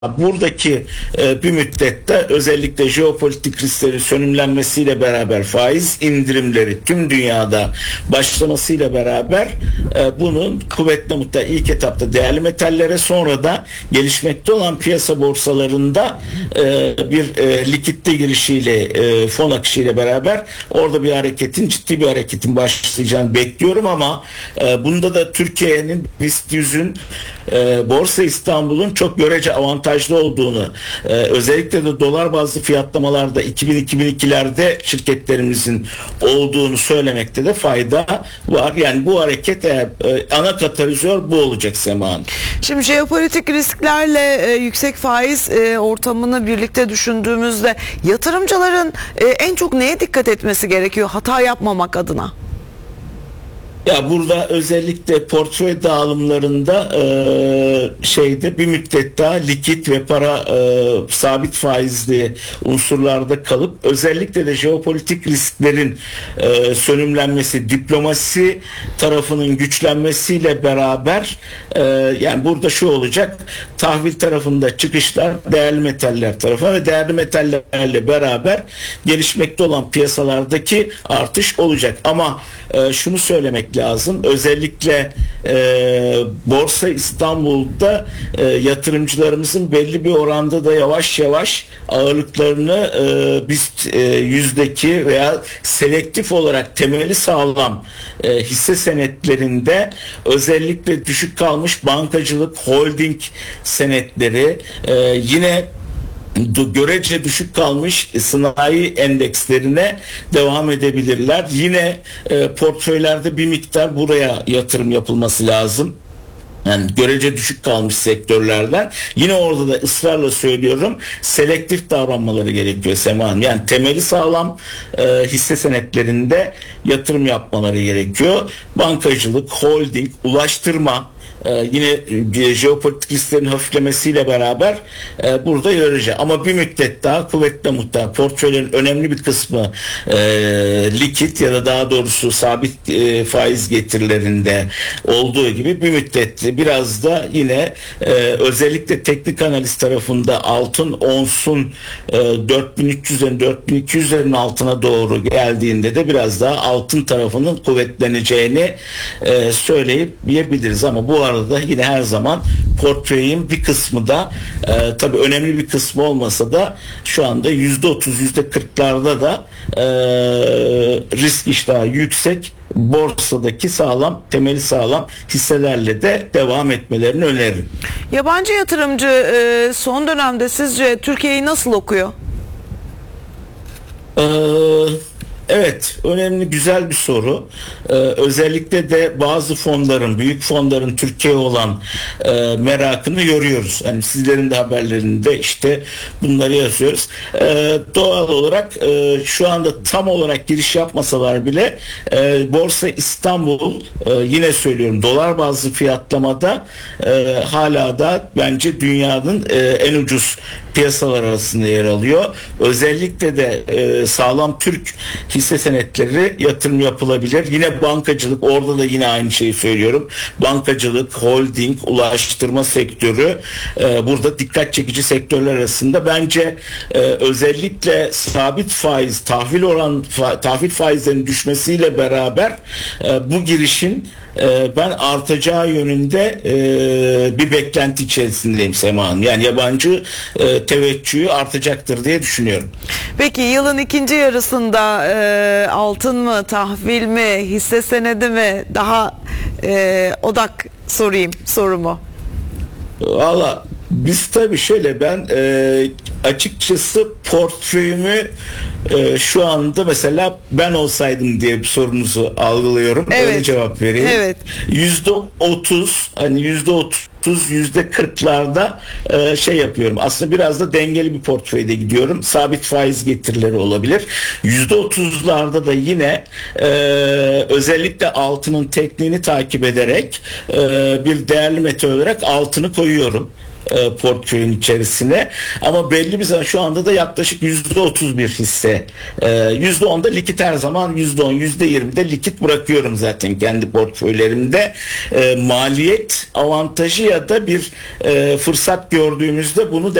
buradaki bir müddette özellikle jeopolitik risklerin sönümlenmesiyle beraber faiz indirimleri tüm dünyada başlamasıyla beraber bunun kuvvetle muhtemelen ilk etapta değerli metallere, sonra da gelişmekte olan piyasa borsalarında bir likitte girişiyle, fon akışıyla beraber orada bir hareketin, ciddi bir hareketin başlayacağını bekliyorum ama bunda da Türkiye'nin BIST 100'ün Borsa İstanbul'un çok görece avantajlı olduğunu, özellikle de dolar bazlı fiyatlamalarda 2000-2002'lerde şirketlerimizin olduğunu söylemekte de fayda var. Yani bu hareket ana katalizör bu olacak Sema Hanım. Şimdi jeopolitik risklerle yüksek faiz ortamını birlikte düşündüğümüzde yatırımcıların en çok neye dikkat etmesi gerekiyor hata yapmamak adına? Ya burada özellikle portföy dağılımlarında bir müddet daha likit ve para sabit faizli unsurlarda kalıp özellikle de jeopolitik risklerin sönümlenmesi, diplomasi tarafının güçlenmesiyle beraber yani burada şu olacak: tahvil tarafında çıkışlar değerli metaller tarafına ve değerli metallerle beraber gelişmekte olan piyasalardaki artış olacak. Ama şunu söylemek lazım. Özellikle Borsa İstanbul'da yatırımcılarımızın belli bir oranda da yavaş yavaş ağırlıklarını BIST yüzdeki veya selektif olarak temeli sağlam hisse senetlerinde, özellikle düşük kalmış bankacılık, holding senetleri, yine görece düşük kalmış sanayi endekslerine devam edebilirler. Yine portföylerde bir miktar buraya yatırım yapılması lazım. Yani görece düşük kalmış sektörlerden. Yine orada da ısrarla söylüyorum, selektif davranmaları gerekiyor Sema Hanım. Yani temeli sağlam hisse senetlerinde yatırım yapmaları gerekiyor. Bankacılık, holding, ulaştırma, yine jeopolitik risklerin hafiflemesiyle beraber burada yarayacak. Ama bir müddet daha kuvvetle muhtemelen portföylerin önemli bir kısmı likit ya da daha doğrusu sabit faiz getirilerinde olduğu gibi bir müddet biraz da yine özellikle teknik analiz tarafında altın onsun 4300'lerin 4200'lerin altına doğru geldiğinde de biraz daha altın tarafının kuvvetleneceğini söyleyebiliriz. Ama bu arada yine her zaman portföyün bir kısmı da tabii önemli bir kısmı olmasa da şu anda %30, %40'larda da risk iştahı yüksek borsadaki sağlam, temeli sağlam hisselerle de devam etmelerini öneririm. Yabancı yatırımcı son dönemde sizce Türkiye'yi nasıl okuyor? Evet, önemli, güzel bir soru. Özellikle de bazı fonların, büyük fonların Türkiye'ye olan merakını görüyoruz. Yani sizlerin de haberlerinde işte bunları yazıyoruz. Doğal olarak şu anda tam olarak giriş yapmasalar bile Borsa İstanbul, yine söylüyorum, dolar bazlı fiyatlamada hala da bence dünyanın en ucuz piyasalar arasında yer alıyor. Özellikle de sağlam Türk hisse senetleri yatırım yapılabilir. Yine bankacılık, orada da yine aynı şeyi söylüyorum. Bankacılık, holding, ulaştırma sektörü burada dikkat çekici sektörler arasında. Bence özellikle sabit faiz, tahvil faizlerinin düşmesiyle beraber bu girişin ben artacağı yönünde bir beklenti içerisindeyim Sema Hanım. Yani yabancı teveccühü artacaktır diye düşünüyorum. Peki yılın ikinci yarısında altın mı, tahvil mi, hisse senedi mi, daha odak sorayım sorumu? Valla biz tabii şöyle, ben açıkçası portföyümü şu anda mesela ben olsaydım diye bir sorunuzu algılıyorum. Evet. Öyle cevap vereyim. Evet. %30, hani %30, %40'larda yapıyorum. Aslında biraz da dengeli bir portföyde gidiyorum. Sabit faiz getirileri olabilir. %30'larda da yine özellikle altının tekniğini takip ederek bir değerli metal olarak altını koyuyorum. portföyün içerisine. Ama belli bir zaman şu anda da yaklaşık %31 hisse. %10'da likit her zaman, %10, %20'de likit bırakıyorum zaten kendi portföylerimde. Maliyet avantajı ya da bir fırsat gördüğümüzde bunu